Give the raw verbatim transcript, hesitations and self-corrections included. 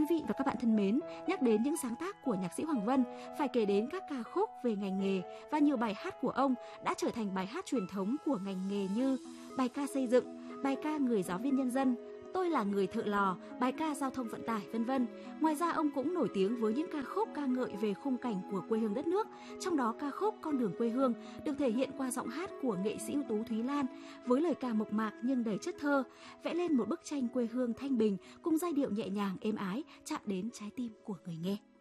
Quý vị và các bạn thân mến, nhắc đến những sáng tác của nhạc sĩ Hoàng Vân, phải kể đến các ca khúc về ngành nghề và nhiều bài hát của ông đã trở thành bài hát truyền thống của ngành nghề như bài ca xây dựng, bài ca người giáo viên nhân dân, Tôi là người thợ lò, bài ca giao thông vận tải, vân vân. Ngoài ra ông cũng nổi tiếng với những ca khúc ca ngợi về khung cảnh của quê hương đất nước, trong đó ca khúc Con đường quê hương được thể hiện qua giọng hát của nghệ sĩ ưu tú Thúy Lan với lời ca mộc mạc nhưng đầy chất thơ, vẽ lên một bức tranh quê hương thanh bình cùng giai điệu nhẹ nhàng êm ái chạm đến trái tim của người nghe.